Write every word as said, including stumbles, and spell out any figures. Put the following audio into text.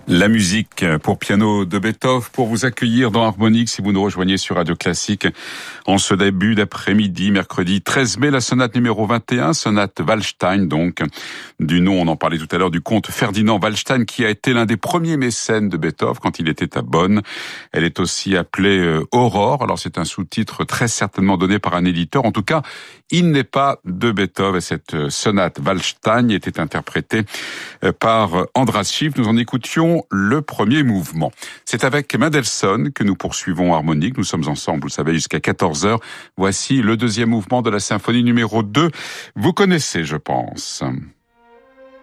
La musique pour piano de Beethoven pour vous accueillir dans Harmonique si vous nous rejoignez sur Radio Classique en ce début d'après-midi, mercredi treize mai, la sonate numéro vingt et un, sonate Waldstein donc, du nom, on en parlait tout à l'heure, du comte Ferdinand Waldstein qui a été l'un des premiers mécènes de Beethoven quand il était à Bonn. Elle est aussi appelée euh, Aurore, alors c'est un sous-titre très certainement donné par un éditeur, en tout cas il n'est pas de Beethoven et cette sonate Waldstein était interprétée par Andras Schiff. Nous en écoutions le premier mouvement. C'est avec Mendelssohn que nous poursuivons Harmonique. Nous sommes ensemble, vous le savez, jusqu'à quatorze heures. Voici le deuxième mouvement de la symphonie numéro deux. Vous connaissez, je pense.